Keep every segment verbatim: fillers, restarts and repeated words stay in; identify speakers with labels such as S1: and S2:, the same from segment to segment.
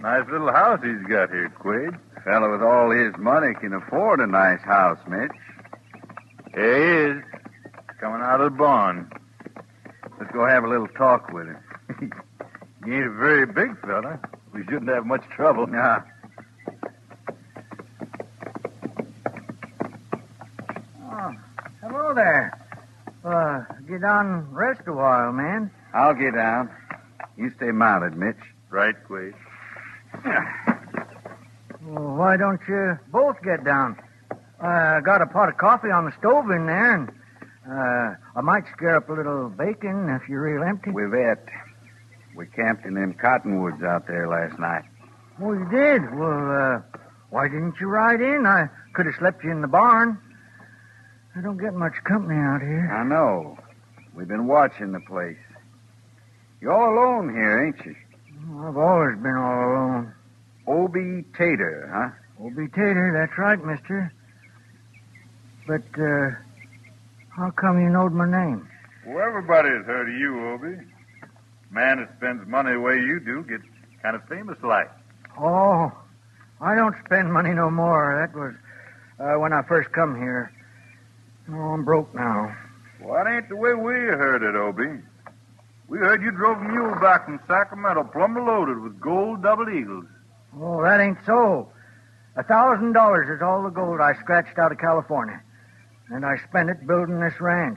S1: Nice little house he's got here, Quade.
S2: Fellow with all his money can afford a nice house, Mitch.
S1: Here he is. Coming out of the barn.
S2: Let's go have a little talk with him.
S1: He ain't a very big fella. We shouldn't have much trouble.
S2: Nah.
S3: Oh, hello there. Uh, get down and rest a while, man.
S2: I'll get down. You stay mounted, Mitch.
S1: Right, Quade.
S3: Well, why don't you both get down? I uh, got a pot of coffee on the stove in there, and uh, I might scare up a little bacon if you're real empty.
S2: We've ate. We camped in them cottonwoods out there last night.
S3: Oh, you did? Well, uh, why didn't you ride in? I could have slept you in the barn. I don't get much company out here.
S2: I know. We've been watching the place. You're all alone here, ain't you?
S3: Oh, I've always been all alone.
S2: Obie Tater, huh?
S3: Obie Tater, that's right, mister. But, uh, how come you knowed my name?
S1: Well, everybody's heard of you, Obie. Man that spends money the way you do gets kind of famous like.
S3: Oh, I don't spend money no more. That was uh, when I first come here. Oh, I'm broke now.
S1: Well, that ain't the way we heard it, Obie. We heard you drove a mule back from Sacramento plumb loaded with gold double eagles.
S3: Oh, that ain't so. A thousand dollars is all the gold I scratched out of California. And I spent it building this ranch.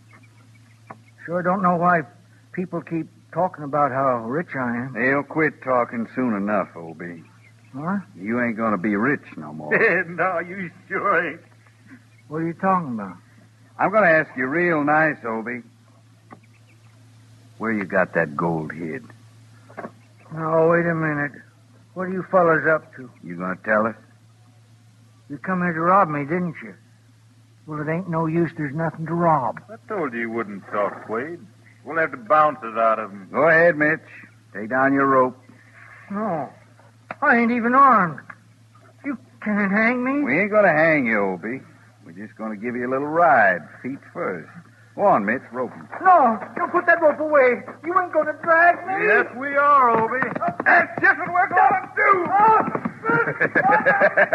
S3: Sure don't know why people keep talking about how rich I am.
S2: They'll quit talking soon enough, Obie.
S3: Huh?
S2: You ain't gonna be rich no more.
S1: No, you sure ain't.
S3: What are you talking about?
S2: I'm gonna ask you real nice, Obie. Where you got that gold hid?
S3: Now, wait a minute. What are you fellas up to?
S2: You gonna tell us?
S3: You come here to rob me, didn't you? Well, it ain't no use. There's nothing to rob.
S1: I told you you wouldn't talk, Quade. We'll have to bounce it out of him.
S2: Go ahead, Mitch. Take down your rope.
S3: No. I ain't even armed. You can't hang me.
S2: We ain't gonna hang you, Obie. We're just gonna give you a little ride, feet first. Go on, Mitch, rope him.
S3: No, don't put that rope away. You ain't gonna drag me.
S1: Yes, we are, Obie. That's just what we're gonna do.